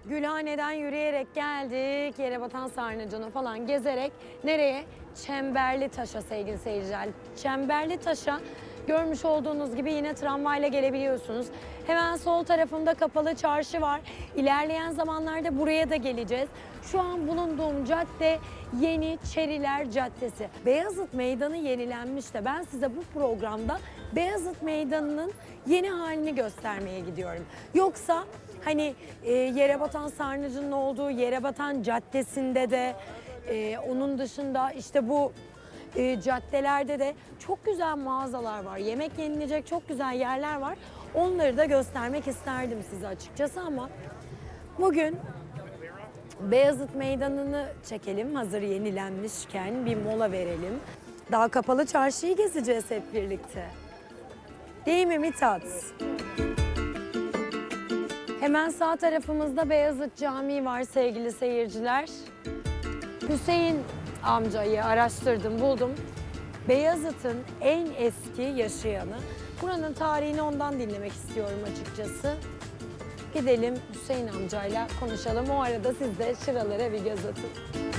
Gülhane'den yürüyerek geldik. Yerebatan Sarnıcı'nı falan gezerek nereye? Çemberlitaş'a sevgili seyirciler. Çemberlitaş'a görmüş olduğunuz gibi yine tramvayla gelebiliyorsunuz. Hemen sol tarafımda kapalı çarşı var. İlerleyen zamanlarda buraya da geleceğiz. Şu an bulunduğum cadde Yeni Çeriler Caddesi. Beyazıt Meydanı yenilenmiş de ben size bu programda Beyazıt Meydanı'nın yeni halini göstermeye gidiyorum. Yoksa hani Yerebatan Sarnıcı'nın olduğu Yerebatan Caddesi'nde de onun dışında işte bu caddelerde de çok güzel mağazalar var. Yemek yenilecek çok güzel yerler var. Onları da göstermek isterdim size açıkçası ama bugün Beyazıt Meydanı'nı çekelim. Hazır yenilenmişken bir mola verelim. Daha kapalı çarşıyı gezeceğiz hep birlikte. Değil mi Mithat? Hemen sağ tarafımızda Beyazıt Camii var sevgili seyirciler. Hüseyin amcayı araştırdım, buldum. Beyazıt'ın en eski yaşayanı. Buranın tarihini ondan dinlemek istiyorum açıkçası. Gidelim Hüseyin amcayla konuşalım. O arada siz de şuralara bir göz atın.